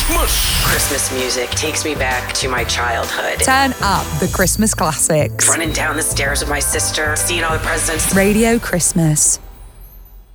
Christmas. Christmas music takes me back to my childhood. Turn up the Christmas classics. Running down the stairs with my sister, seeing all the presents. Radio Christmas.